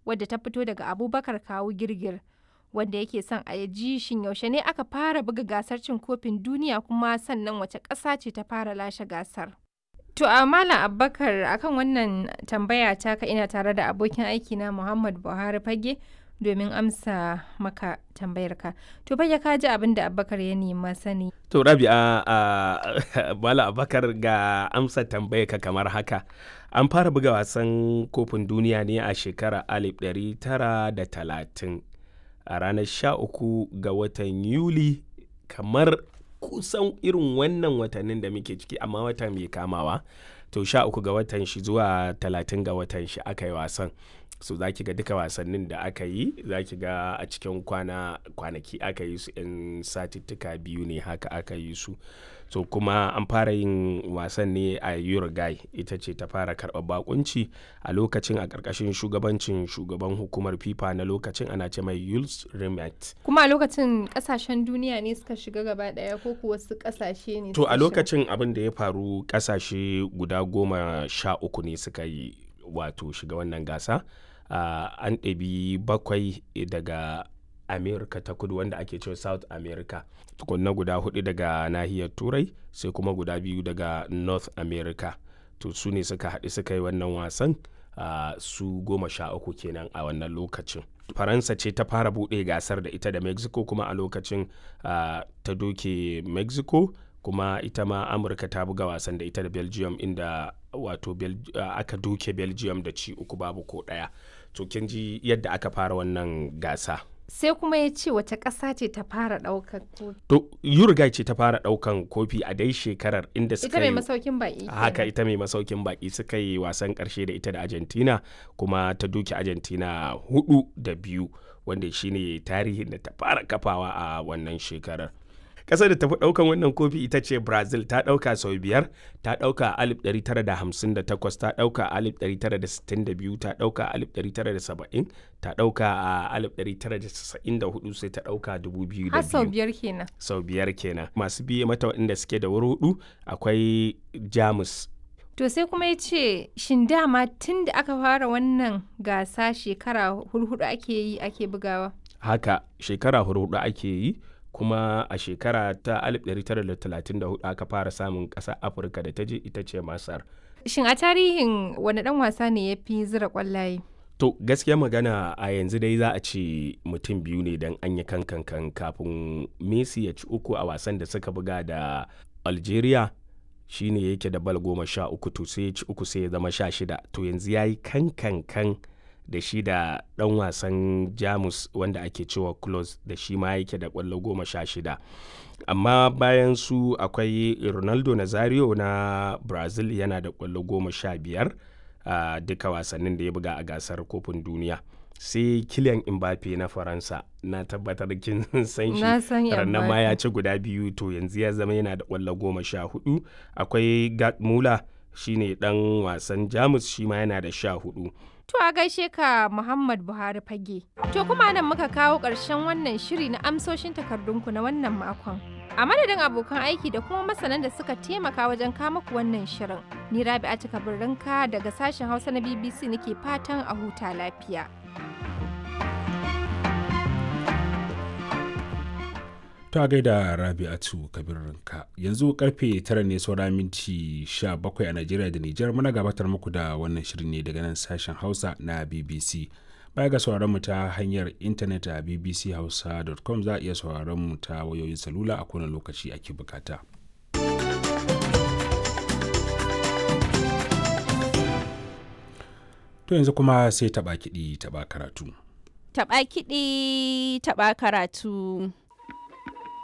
wadda ta fito daga Abubakar Kawu Girgir, wanda yake son a ji shin yaushe ne aka fara buga gasar cin kofin duniya kuma sannan wace ƙasa ce ta fara lashe gasar. To a Malam Abubakar akan wannan tambaya taka ina tare da abokin aiki na Muhammad Buhari Fage domin amsa maka tambayarka. To Fage ka ji abin da Abubakar ya nema sani. To Rabi'a Malam Abubakar ga amsa tambayarka kamar haka. An fara buga wasan kofin duniya ne a shekarar 1930 a ranar 13 ga watan Yuli, kamar kusan irin wannan watannin da muke ciki amma wata mai kamawa. To 13 ga watan shi zuwa 30 ga watan shi aka yi wasan. So za ki ga duka wasannin da aka yi, za ki ga a cikin kwanaki aka yi su, in satittuka 2 ne haka aka yi su. So kuma an fara yin wasan ne a Uruguay, ita ce ta fara karɓar bakunci a lokacin a ƙarƙashin shugabancin shugaban hukumar FIFA na lokacin, ana ce mai Jules Rimet. Kuma a lokacin ƙasashen duniya ne suka shiga gaba ɗaya ko kuwa wasu ƙasashe ne? To a lokacin abin da ya faru, ƙasashe guda 13 ne suka yi wato shiga wannan gasa. An ɗabi 7 daga America ta kudu wanda ake cewa South America, tukunna guda 4 daga nahiyar Turai, sai kuma guda 2 daga North America. To su ne suka haɗu suka yi wannan wasan, su 13 kenan a wannan lokacin. Faransa ce ta fara buɗe gasar da ita da Mexico, kuma a lokacin ta doke Mexico, kuma ita ma Amurka ta buga wasan da ita da Belgium, inda wato aka doke Belgium da ci 3-1. To kin ji yadda aka fara wannan gasa. Sai kuma ya ce wace ƙasa ce ta fara ɗaukar kofi? To Uruguay ce ta fara ɗaukan kofi a dai shekarar, inda suka yi ita mai masaukin baƙi. Haka, ita mai masaukin baƙi suka yi wasan ƙarshe da ita da Argentina, kuma ta doke Argentina 4-2, wanda shine tarihin da ta fara kafawa a wannan shekarar. Ƙasar da tafi ɗaukan wannan kofi ita ce Brazil, ta ɗauka sau 5, ta ɗauka a 1958, ta ɗauka a 1962, ta ɗauka a 1970, ta ɗauka a 1994, sai ta ɗauka 2002. Har sau 5 kenan. Sau 5 kenan. Masu biye mata waɗanda suke da wuri 4 akwai Jamus. To sai kuma ya ce shin dama tun da aka fara wannan gasa shekara 4 ake bugawa? Haka, shekara 4 ake yi. Kuma a shekara ta 1934 aka fara samun ƙasa Afirka da ta je, ita ce Masar. Shin a tarihin wani ɗan wasa ne ya fi zira ƙwallaye? To gaskiya magana a yanzu dai za a ce mutum 2 ne don an yi kankan kafin Messi ya ci 3 a wasan da suka buga da Algeria, shine yake da bal 13, to sai ya ci 3 sai ya zama 16. To yanzu ya yi kankan da shi da ɗan wasan Jamus wanda ake cewa Klose, da shi ma yake da ƙwallo 16. Amma bayan su akwai Ronaldo Nazario na Brazil, yana da ƙwallo 15 a duka wasannin da ya buga a gasar kofin duniya. Sai Kylian Mbappe na Faransa, na tabbatar kin san shi, rannan ma ya ci guda 2, to yanzu ya zama yana da ƙwallo 14. Akwai Gerd Müller, shine ɗan wasan Jamus, shi ma yana da 14. To a gaishe ka Muhammad Buhari Fage. To kuma nan muka kawo ƙarshen wannan shiri na amsoshin takardunku na wannan makon. A madadin abokan aiki da kuma masanan da suka taimaka wajen kama ku wannan shirin. Ni Rabi'atu Kabirrinka daga sashen Hausa na BBC nake fatan a huta lafiya. Ta gaida Rabi'atu Kabirrinka. Yanzu karfe 9 ne saura minti 17 a Najeriya da Nijar. Muna gabatar muku da wannan shirin ne daga nan sashen Hausa na BBC. Baya ga sauraron mu ta hanyar intanet a bbchausa.com, za a iya sauraron mu ta wayoyin salula a kowane lokaci ake bukata. To yanzu kuma sai taɓa kiɗi taɓa karatu. Taɓa kiɗi taɓa karatu.